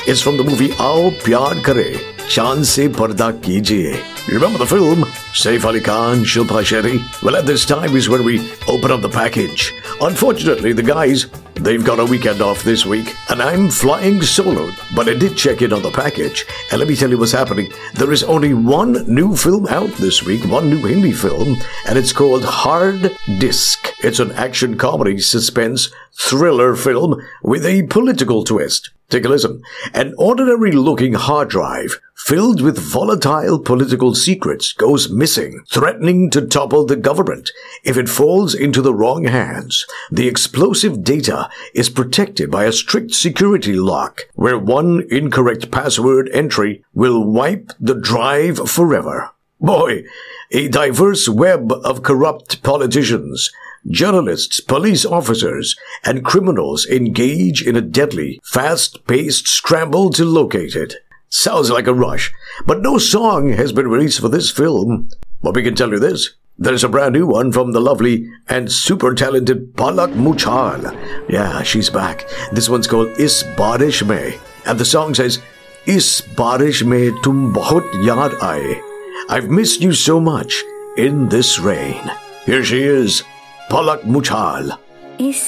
is from the movie Aao Pyar Kare, Chand Se Parda Kijiye. You remember the film? Saif Ali Khan, Shilpa Shetty? Well, at this time is when we open up the package. Unfortunately, the guys, they've got a weekend off this week, and I'm flying solo. But I did check in on the package, and let me tell you what's happening. There is only one new film out this week, one new Hindi film, and it's called Hard Disk. It's an action comedy suspense thriller film with a political twist. Take a listen. An ordinary-looking hard drive filled with volatile political secrets goes missing, threatening to topple the government. If it falls into the wrong hands, the explosive data is protected by a strict security lock, where one incorrect password entry will wipe the drive forever. Boy, a diverse web of corrupt politicians, journalists, police officers, and criminals engage in a deadly, fast-paced scramble to locate it. Sounds like a rush, but no song has been released for this film. But we can tell you this. There's a brand new one from the lovely and super talented Palak Muchal. Yeah, she's back. This one's called Is Barish Mein. And the song says, Is Barish Mein Tum Bahut Yaad Aaye. I've missed you so much in this rain. Here she is, Palak Muchal.